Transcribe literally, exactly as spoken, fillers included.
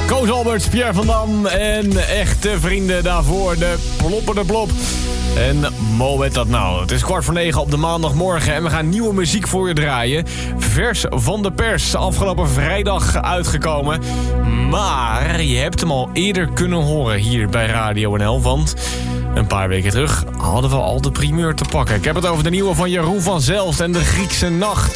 Koos Alberts, Pierre van Dam en echte vrienden daarvoor. De plopperde plop. En Mo met dat nou. Het is kwart voor negen op de maandagmorgen en we gaan nieuwe muziek voor je draaien. Vers van de pers, afgelopen vrijdag uitgekomen. Maar je hebt hem al eerder kunnen horen hier bij Radio N L, want een paar weken terug hadden we al de primeur te pakken. Ik heb het over de nieuwe van Jeroen van Zelst en de Griekse Nacht.